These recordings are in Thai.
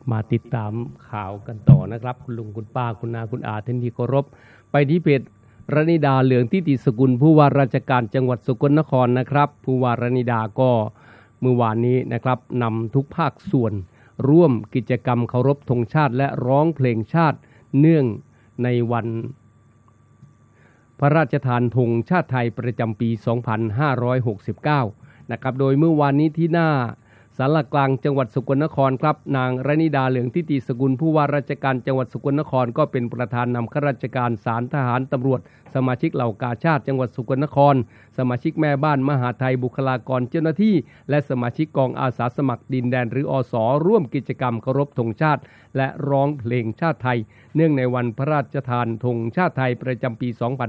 มาติดตามข่าวกันต่อนะครับคุณลุงคุณป้าคุณนาคุณอาท่านที่เคารพไปที่เพจรณิดาเหลืองทิติสกุลผู้ว่าราชการจังหวัดสกลนครนะครับผู้ว่ารณิดาก็เมื่อวานนี้นะครับนำทุกภาคส่วนร่วมกิจกรรมเคารพธงชาติและร้องเพลงชาติเนื่องในวันพระราชทานธงชาติไทยประจำปี 2569 นะครับโดยเมื่อวานนี้ที่หน้าศาลากลางจังหวัดสกลนครครับนางรณิดาเหลืองทิติสกุลผู้ว่าราชการจังหวัดสกลนครก็เป็นประธานนำข้าราชการศาลทหารตำรวจสมาชิกเหล่ากาชาติจังหวัดสกลนครสมาชิกแม่บ้านมหาไทยบุคลากรเจ้าหน้าที่และสมาชิกกองอาสาสมัครดินแดนหรืออส.ร่วมกิจกรรมเคารพธงชาติและร้องเพลงชาติไทยเนื่องในวันพระราชทานธงชาติไทยประจำปี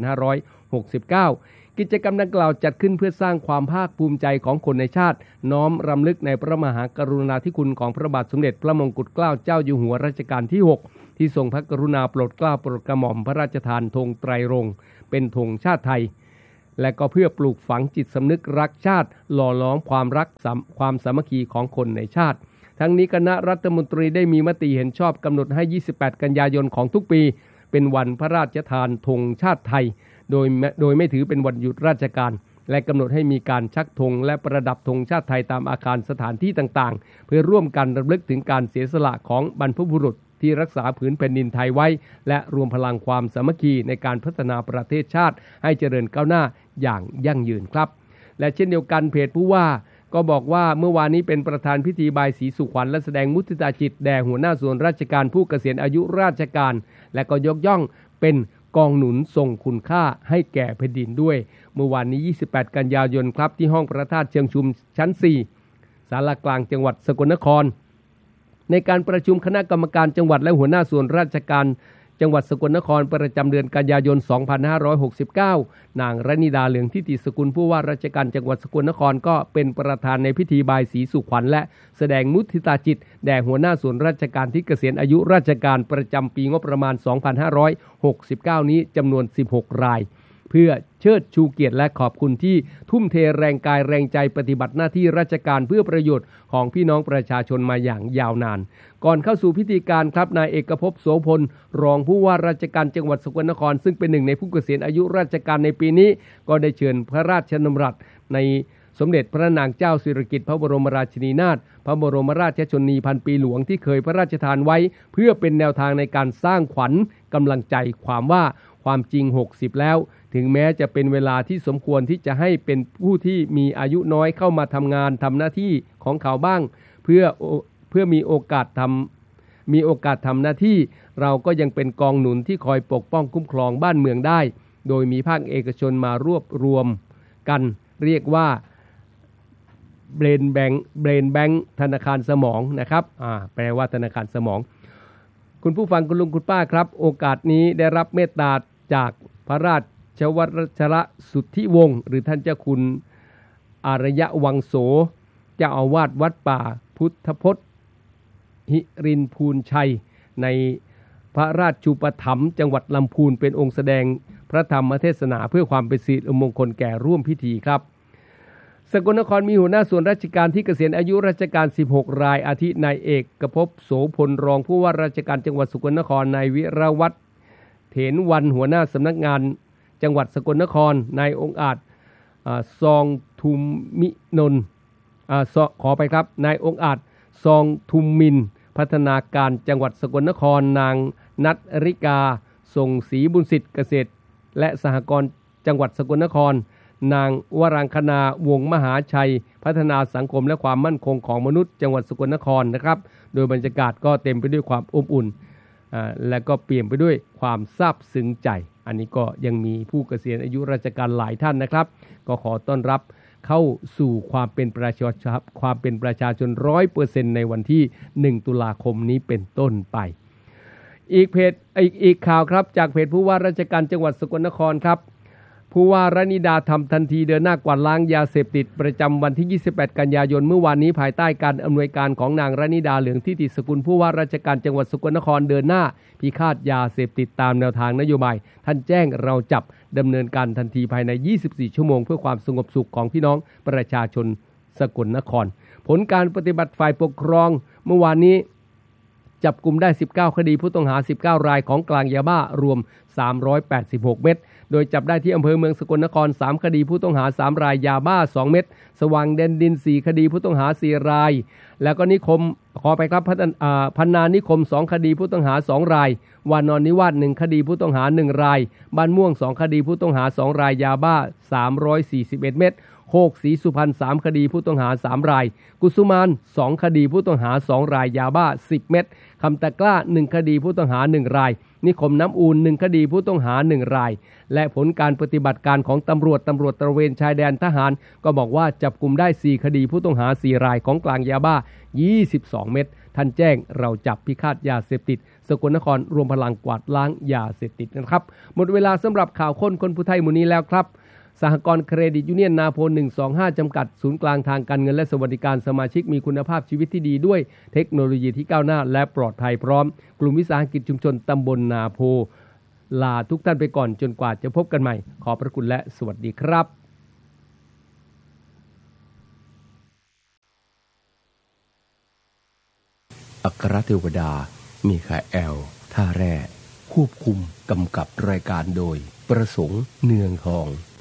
2569กิจกรรมดังกล่าวจัดขึ้นเพื่อสร้างความภาคภูมิใจของคนในชาติน้อมรำลึกในพระมหากรุณาธิคุณของพระบาทสมเด็จพระมงกุฎเกล้าเจ้าอยู่หัวรัชกาลที่ 6ที่ทรงพระกรุณาโปรดเกล้าโปรดกระหม่อมพระราชทานธงไตรรงค์เป็นธงชาติไทยและก็เพื่อปลูกฝังจิตสำนึกรักชาติหล่อหลอมความรักความสามัคคีของคนในชาติทั้งนี้คณะรัฐมนตรีได้มีมติเห็นชอบกำหนดให้28กันยายนของทุกปีเป็นวันพระราชทานธงชาติไทยโดยไม่ถือเป็นวันหยุดราชการและกำหนดให้มีการชักธงและประดับธงชาติไทยตามอาคารสถานที่ต่างๆเพื่อร่วมกันรำลึกถึงการเสียสละของบรรพบุรุษที่รักษาผืนแผ่นดินไทยไว้และรวมพลังความสามัคคีในการพัฒนาประเทศชาติให้เจริญก้าวหน้าอย่างยั่งยืนครับและเช่นเดียวกันเพจผู้ว่าก็บอกว่าเมื่อวานนี้เป็นประธานพิธีบายสีสู่ขวัญและแสดงมุทิตาจิตแด่หัวหน้าส่วนราชการผู้เกษียณอายุราชการและก็ยกย่องเป็นกองหนุนทรงคุณค่าให้แก่แผ่นดินด้วยเมื่อวานนี้28กันยายนครับที่ห้องพระธาตุเชิงชุมชั้น4ศาลากลางจังหวัดสกลนครในการประชุมคณะกรรมการจังหวัดและหัวหน้าส่วนราชการจังหวัดสกลนครประจำเดือนกันยายน 2569 นางรณิดาเหลืองทิติสกุลผู้ว่าราชการจังหวัดสกลนครก็เป็นประธานในพิธีบายสีสู่ขวัญและแสดงมุทิตาจิตแด่หัวหน้าส่วนราชการที่เกษียณอายุราชการประจำปีงบประมาณ 2569 นี้จำนวน 16 รายเพื่อเชิดชูเกียรติและขอบคุณที่ทุ่มเทแรงกายแรงใจปฏิบัติหน้าที่ราชการเพื่อประโยชน์ของพี่น้องประชาชนมาอย่างยาวนานก่อนเข้าสู่พิธีการครับนายเอกภพโสพลรองผู้ว่าราชการจังหวัดสกลนครซึ่งเป็นหนึ่งในผู้เกษียณอายุราชการในปีนี้ก็ได้เชิญพระราชดำรัสในสมเด็จพระนางเจ้าสิริกิติ์พระบรมราชินีนาถพระบรมราชชนนีพันปีหลวงที่เคยพระราชทานไว้เพื่อเป็นแนวทางในการสร้างขวัญกำลังใจความว่าความจริง60แล้วถึงแม้จะเป็นเวลาที่สมควรที่จะให้เป็นผู้ที่มีอายุน้อยเข้ามาทำงานทำหน้าที่ของเขาบ้างเพื่อมีโอกาสทำหน้าที่เราก็ยังเป็นกองหนุนที่คอยปกป้องคุ้มครองบ้านเมืองได้โดยมีภาคเอกชนมารวบรวมกันเรียกว่าเบรนแบงค์ธนาคารสมองนะครับแปลว่าธนาคารสมองคุณผู้ฟังคุณลุงคุณป้าครับโอกาสนี้ได้รับเมตตาจากพระราชวัชระสุทธิวงศ์หรือท่านเจ้าคุณอารยวังโสเจ้าอาวาสวัดป่าพุทธพจน์หิรินพูนชัยในพระราชูปถัมภ์จังหวัดลำพูนเป็นองค์แสดงพระธรรมเทศนาเพื่อความเป็นสิริมงคลแก่ร่วมพิธีครับสกลนครมีหัวหน้าส่วนราชการที่เกษียณอายุราชการ16รายอาทินายเอกภพโสพลรองผู้ว่าราชการจังหวัดสกลนครนายวิรวัฒน์เถนวันหัวหน้าสำนักงานจังหวัดสกลนครนายองค์อาจซองทุมมินนขอไปครับนายองค์อาจซองทุมมินพัฒนาการจังหวัดสกลนครนางนัทริกาทรงศรีบุญสิทธิ์เกษตรและสหกรณ์จังหวัดสกลนครนางวรังคนาวงศ์มหาชัยพัฒนาสังคมและความมั่นคงของมนุษย์จังหวัดสกลนครนะครับโดยบรรยากาศก็เต็มไปด้วยความอบอุ่นและก็เปลี่ยนไปด้วยความซาบซึ้งใจอันนี้ก็ยังมีผู้เกษียณอายุราชการหลายท่านนะครับก็ขอต้อนรับเข้าสู่ความเป็นประชาชน 100% ในวันที่1ตุลาคมนี้เป็นต้นไปอีกข่าวครับจากเพจผู้ว่าราชการจังหวัดสกลนครครับผู้ว่ารณิดาทำทันทีเดินหน้ากวาดล้างยาเสพติดประจำวันที่28กันยายนเมื่อวานนี้ภายใต้การอำนวยการของนางรณิดาเหลืองทิติสกุลผู้ว่าราชการจังหวัดสกลนครเดินหน้าพิฆาตยาเสพติดตามแนวทางนโยบายท่านแจ้งเราจับดำเนินการทันทีภายใน24ชั่วโมงเพื่อความสงบสุขของพี่น้องประชาชนสกลนครผลการปฏิบัติฝ่ายปกครองเมื่อวานนี้จับกลุ่มได้19คดีผู้ต้องหา19รายของกลางยาบ้ารวม386เม็ดโดยจับได้ที่อำเภอเมืองสกลนคร3คดีผู้ต้องหา3รายยาบ้า2เม็ดสว่างแดนดิน4คดีผู้ต้องหา4รายแล้วก็นิคมขอไปครับพัฒนานิคม2คดีผู้ต้องหา2รายวานอนนิวาส1คดีผู้ต้องหา1รายบ้านม่วง2คดีผู้ต้องหา2รายยาบ้า341เม็ดโคกศรีสุพรรณ3คดีผู้ต้องหา3รายกุสุมาน2คดีผู้ต้องหา2รายยาบ้า10เม็ดคำตะกล้า1คดีผู้ต้องหา1รายนิคมน้ำอูน1คดีผู้ต้องหา1รายและผลการปฏิบัติการของตำรวจตระเวนชายแดนทหารก็บอกว่าจับกุมได้4คดีผู้ต้องหา4รายของกลางยาบ้า22เม็ดท่านแจ้งเราจับพิฆาตยาเสพติดสกลนครรวมพลังกวาดล้างยาเสพติดนะครับหมดเวลาสำหรับข่าวค้นคนผู้ไทยหมู่นี้แล้วครับสหกรณ์เครดิตยูเนียนนาโพ125จำกัดศูนย์กลางทางการเงินและสวัสดิการสมาชิกมีคุณภาพชีวิตที่ดีด้วยเทคโนโลยีที่ก้าวหน้าและปลอดภัยพร้อมกลุ่มวิสาหกิจชุมชนตำบลนาโพลาทุกท่านไปก่อนจนกว่าจะพบกันใหม่ขอบพระคุณและสวัสดีครับอัครเทวดามีคาแอลท่าแร่ควบคุมกำกับรายการโดยประสงค์เนืองทอง